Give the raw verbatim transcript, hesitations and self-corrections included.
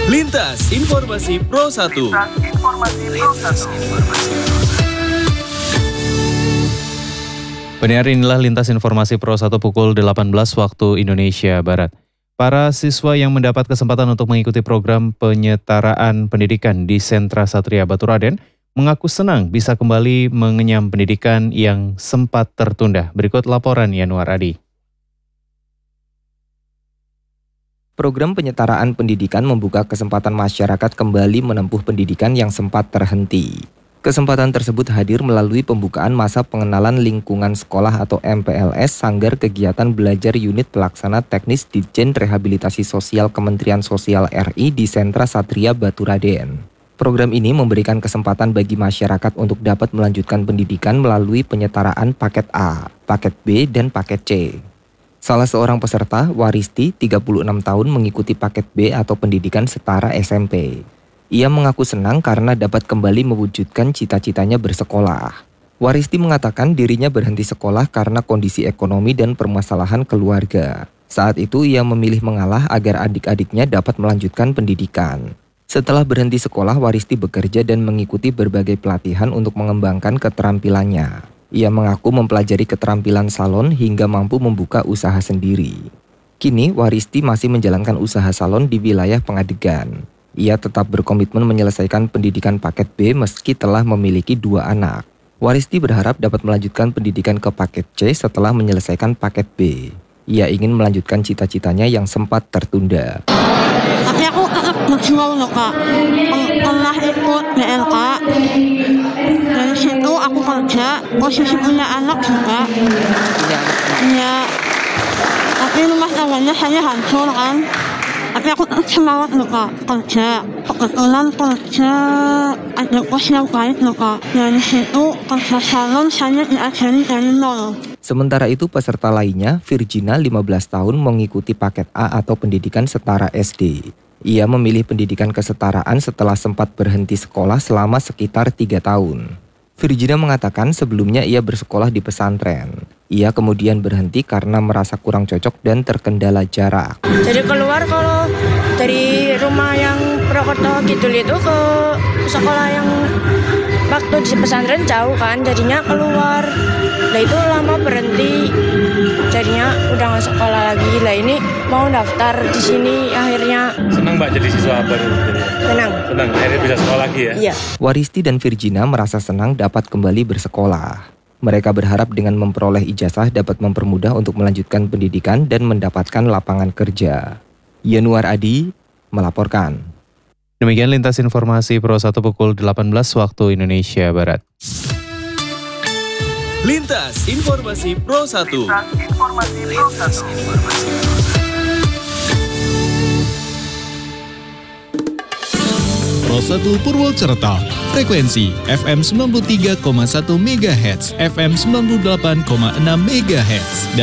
Lintas Informasi Pro satu. Lintas Informasi Pro satu. Pendengar, inilah Lintas Informasi Pro satu pukul delapan belas waktu Indonesia Barat. Para siswa yang mendapat kesempatan untuk mengikuti program penyetaraan pendidikan di Sentra Satria Baturaden mengaku senang bisa kembali mengenyam pendidikan yang sempat tertunda. Berikut laporan Yanuar Adi. Program penyetaraan pendidikan membuka kesempatan masyarakat kembali menempuh pendidikan yang sempat terhenti. Kesempatan tersebut hadir melalui pembukaan masa pengenalan lingkungan sekolah atau M P L S Sanggar Kegiatan Belajar Unit Pelaksana Teknis Ditjen Rehabilitasi Sosial Kementerian Sosial R I di Sentra Satria Baturaden. Program ini memberikan kesempatan bagi masyarakat untuk dapat melanjutkan pendidikan melalui penyetaraan paket A, paket B, dan paket C. Salah seorang peserta, Waristi, tiga puluh enam tahun, mengikuti paket B atau pendidikan setara S M P. Ia mengaku senang karena dapat kembali mewujudkan cita-citanya bersekolah. Waristi mengatakan dirinya berhenti sekolah karena kondisi ekonomi dan permasalahan keluarga. Saat itu ia memilih mengalah agar adik-adiknya dapat melanjutkan pendidikan. Setelah berhenti sekolah, Waristi bekerja dan mengikuti berbagai pelatihan untuk mengembangkan keterampilannya. Ia mengaku mempelajari keterampilan salon hingga mampu membuka usaha sendiri. Kini, Waristi masih menjalankan usaha salon di wilayah Pengadegan. Ia tetap berkomitmen menyelesaikan pendidikan paket B meski telah memiliki dua anak. Waristi berharap dapat melanjutkan pendidikan ke paket C setelah menyelesaikan paket B. Ia ingin melanjutkan cita-citanya yang sempat tertunda. Tapi aku tetap berjuang loh Kak. Pernah ikut B L K. Dari situ aku kerja, posisi punya anak juga. Iya. Tapi rumah tangganya saya hancur kan. Tapi aku tetap semangat loh Kak, kerja. Kebetulan kerja ada kos yang baik loh Kak. Dari situ kerja salon saya diajari dari nol. Sementara itu peserta lainnya, Virgina, lima belas tahun, mengikuti paket A atau pendidikan setara S D. Ia memilih pendidikan kesetaraan setelah sempat berhenti sekolah selama sekitar tiga tahun. Virgina mengatakan sebelumnya ia bersekolah di pesantren. Ia kemudian berhenti karena merasa kurang cocok dan terkendala jarak. Jadi keluar kalau dari rumah yang Purwokerto gitu itu ke sekolah yang waktu di pesantren jauh kan, jadinya keluar. Lah itu lama berhenti, jadinya udah nggak sekolah lagi. Lah ini mau daftar di sini akhirnya. Senang Mbak jadi siswa baru? Senang. Senang, akhirnya bisa sekolah lagi ya? Iya. Waristi dan Virgina merasa senang dapat kembali bersekolah. Mereka berharap dengan memperoleh ijazah dapat mempermudah untuk melanjutkan pendidikan dan mendapatkan lapangan kerja. Yanuar Adi melaporkan. Demikian Lintas Informasi Pro satu pukul delapan belas waktu Indonesia Barat. Lintas Informasi Pro satu. Lintas Informasi Pro satu. Pro satu Purwokerto, frekuensi F M sembilan puluh tiga koma satu megahertz, F M sembilan puluh delapan koma enam megahertz.